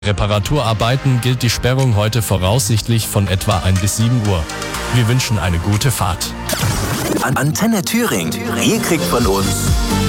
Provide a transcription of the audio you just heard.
Reparaturarbeiten gilt die Sperrung heute voraussichtlich von etwa 1 bis 7 Uhr. Wir wünschen eine gute Fahrt. Antenne Thüringen. Ihr kriegt von uns